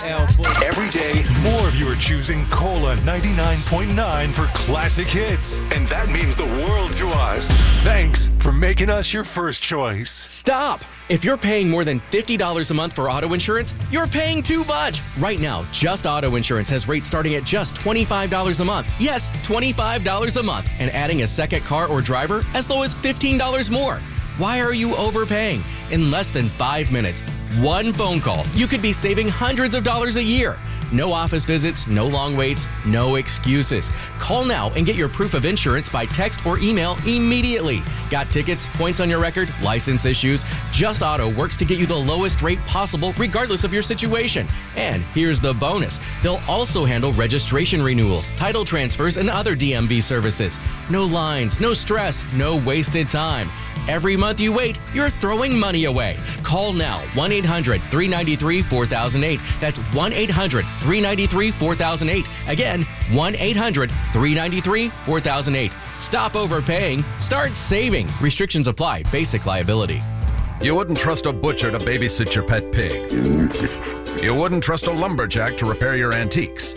Every day, more of you are choosing Cola 99.9 for classic hits. And that means the world to us. Thanks for making us your first choice. Stop! If you're paying more than $50 a month for auto insurance, you're paying too much. Right now, Just Auto Insurance has rates starting at just $25 a month. Yes, $25 a month. And adding a second car or driver as low as $15 more. Why are you overpaying? In less than 5 minutes, one phone call, you could be saving hundreds of dollars a year. No office visits, no long waits, no excuses. Call now and get your proof of insurance by text or email immediately. Got tickets, points on your record, license issues? Just Auto works to get you the lowest rate possible regardless of your situation. And here's the bonus. They'll also handle registration renewals, title transfers, and other DMV services. No lines, no stress, no wasted time. Every month you wait, you're throwing money away. Call now, 1-800-393-4008. That's 1-800-393-4008. Again, 1-800-393-4008. Stop overpaying. Start saving. Restrictions apply. Basic liability. You wouldn't trust a butcher to babysit your pet pig. You wouldn't trust a lumberjack to repair your antiques.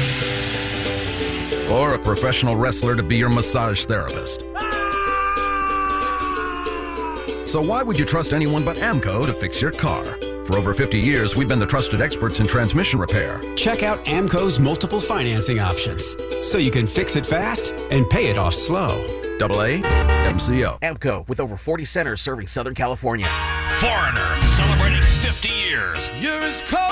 Or a professional wrestler to be your massage therapist. So why would you trust anyone but AMCO to fix your car? For over 50 years, we've been the trusted experts in transmission repair. Check out AMCO's multiple financing options, so you can fix it fast and pay it off slow. AA MCO. AMCO, with over 40 centers serving Southern California. Foreigner, celebrating 50 years. You're as cold